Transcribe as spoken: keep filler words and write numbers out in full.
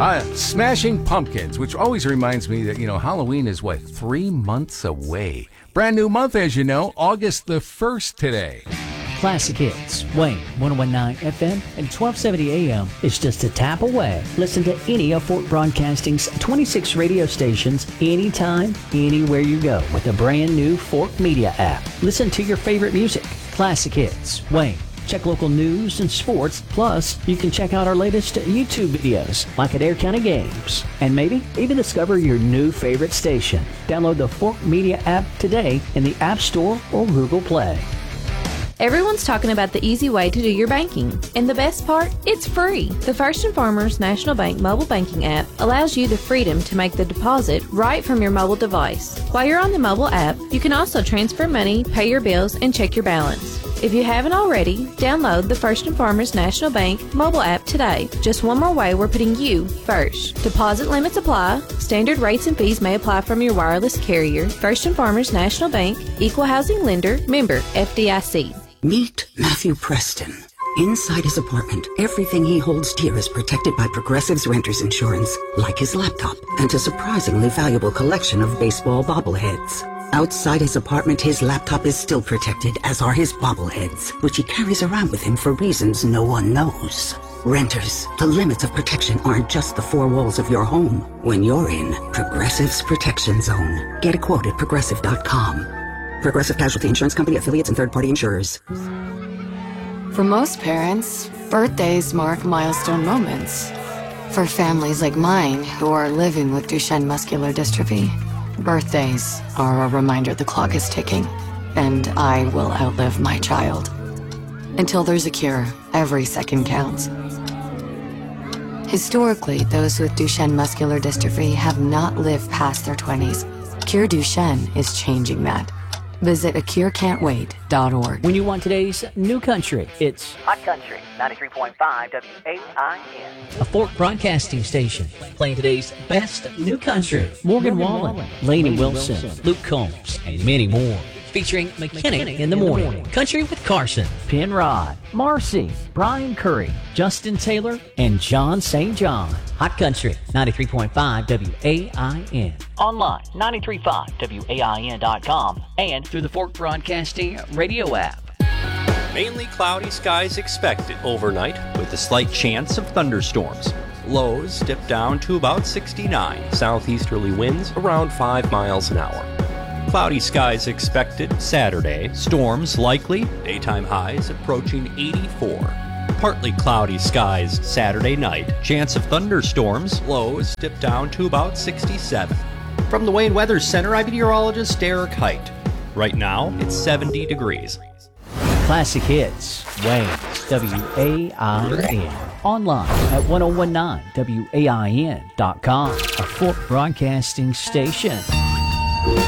Uh, Smashing Pumpkins, which always reminds me that, you know, Halloween is, what, three months away. Brand new month, as you know, August the first today. Classic Hits, Wayne, ten nineteen F M and twelve seventy A M is just a tap away. Listen to any of Fort Broadcasting's twenty-six radio stations anytime, anywhere you go with the brand new Fort Media app. Listen to your favorite music. Classic Hits, Wayne. Check local news and sports. Plus, you can check out our latest YouTube videos, like at Adair County Games. And maybe even discover your new favorite station. Download the Fort Media app today in the App Store or Google Play. Everyone's talking about the easy way to do your banking. And the best part? It's free. The First and Farmers National Bank mobile banking app allows you the freedom to make the deposit right from your mobile device. While you're on the mobile app, you can also transfer money, pay your bills, and check your balance. If you haven't already, download the First and Farmers National Bank mobile app today. Just one more way we're putting you first. Deposit limits apply. Standard rates and fees may apply from your wireless carrier. First and Farmers National Bank, Equal Housing Lender, member F D I C. Meet Matthew Preston. Inside his apartment, everything he holds dear is protected by Progressive's Renter's Insurance, like his laptop and a surprisingly valuable collection of baseball bobbleheads. Outside his apartment, his laptop is still protected, as are his bobbleheads, which he carries around with him for reasons no one knows. Renters, the limits of protection aren't just the four walls of your home. When you're in Progressive's Protection Zone, get a quote at progressive dot com. Progressive Casualty Insurance Company, affiliates, and third-party insurers. For most parents, birthdays mark milestone moments. For families like mine who are living with Duchenne muscular dystrophy, birthdays are a reminder the clock is ticking, and I will outlive my child. Until there's a cure, every second counts. Historically, those with Duchenne muscular dystrophy have not lived past their twenties. Cure Duchenne is changing that. Visit a cure can't wait dot org. When you want today's new country, it's Hot Country, ninety-three point five W A I N. a Fort Broadcasting station playing today's best new country. Morgan Wallen, Lainey Wilson, Luke Combs, and many more. Featuring McKinnick in the morning, Country with Carson, Penrod, Marcy, Brian Curry, Justin Taylor, and John Saint John. Hot Country, ninety-three point five W A I N. Online, ninety-three point five W A I N dot com and Through the Fort Broadcasting radio app. Mainly cloudy skies expected overnight with a slight chance of thunderstorms. Lows dip down to about sixty-nine. Southeasterly winds around five miles an hour. Cloudy skies expected Saturday. Storms likely. Daytime highs approaching eighty-four. Partly cloudy skies Saturday night. Chance of thunderstorms. Lows dip down to about sixty-seven. From the Wayne Weather Center, I'm meteorologist Derek Height. Right now, it's seventy degrees. Classic Hits, Wayne, W A I N. Online at ten nineteen W A I N dot com, a Fort Broadcasting station.